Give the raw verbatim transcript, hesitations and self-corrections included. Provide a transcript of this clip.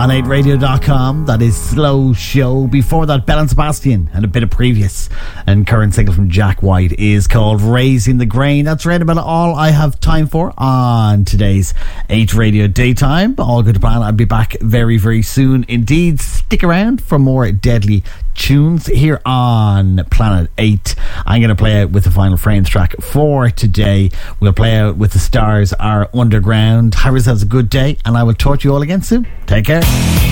on eight radio dot com. That is Slow Show. Before that, Bell and Sebastian and a bit of previous. And current single from Jack White is called Raising the Grain. That's right about all I have time for on today's eight Radio Daytime. All good to plan. I'll be back very, very soon indeed. Stick around for more deadly tunes here on Planet eight. I'm going to play out with the Final Frames track for today. We'll play out with The Stars Are Underground. Have yourselves a good day, and I will talk to you all again soon. Take care.